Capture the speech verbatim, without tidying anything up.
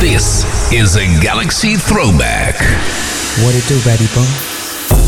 This is a Galaxy Throwback. What it do, baby boom?